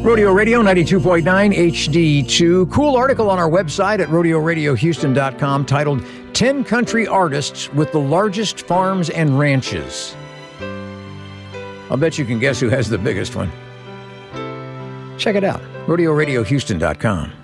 Rodeo Radio 92.9 HD2. Cool article on our website at rodeoradiohouston.com titled 10 Country Artists with the Largest Farms and Ranches. I'll bet you can guess who has the biggest one. Check it out, rodeoradiohouston.com.